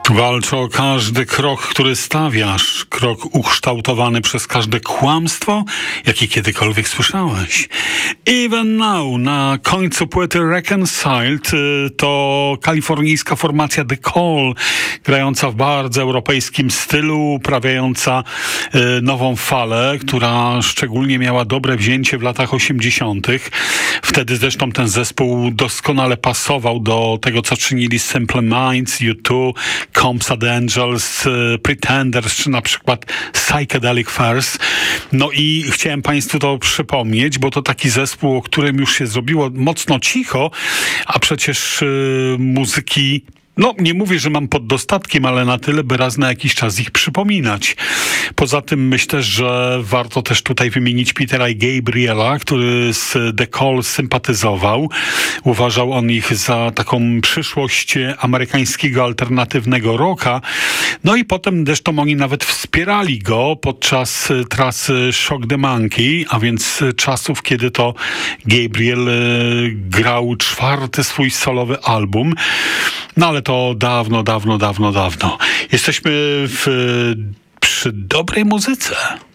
Walcz o każdy krok, który stawiasz, krok ukształtowany przez każde kłamstwo, jakie kiedykolwiek słyszałeś. Even Now na końcu płyty Reconciled to kalifornijska formacja The Call, grająca w bardzo europejskim stylu, uprawiająca nową falę, która szczególnie miała dobre wzięcie w latach 80. Wtedy zresztą ten zespół doskonale pasował do tego, co czynili Simple Minds, U2, Combs and Angels, Pretenders, czy na przykład Psychedelic Furs. No i chciałem Państwu to przypomnieć, bo to taki zespół, o którym już się zrobiło mocno cicho, a przecież muzyki... No, nie mówię, że mam pod dostatkiem, ale na tyle, by raz na jakiś czas ich przypominać. Poza tym myślę, że warto też tutaj wymienić Petera i Gabriela, który z The Call sympatyzował. Uważał on ich za taką przyszłość amerykańskiego alternatywnego rocka. No i potem zresztą oni nawet wspierali go podczas trasy Shock the Monkey, a więc czasów, kiedy to Gabriel grał 4. swój solowy album. No ale to dawno. Jesteśmy przy dobrej muzyce.